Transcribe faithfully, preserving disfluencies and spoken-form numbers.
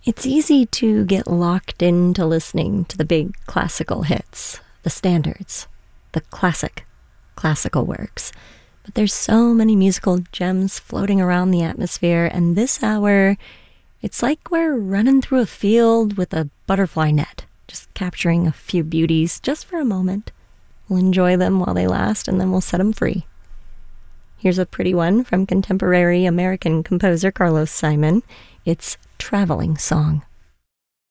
It's easy to get locked into listening to the big classical hits, the standards, the classic, classical works. But there's so many musical gems floating around the atmosphere, and this hour, it's like we're running through a field with a butterfly net, just capturing a few beauties just for a moment. We'll enjoy them while they last, and then we'll set them free. Here's a pretty one from contemporary American composer Carlos Simon. It's Traveling Song.